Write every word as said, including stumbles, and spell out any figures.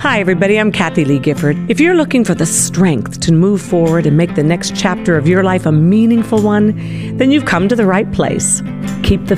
Hi, everybody. I'm Kathy Lee Gifford. If you're looking for the strength to move forward and make the next chapter of your life a meaningful one, then you've come to the right place. Keep the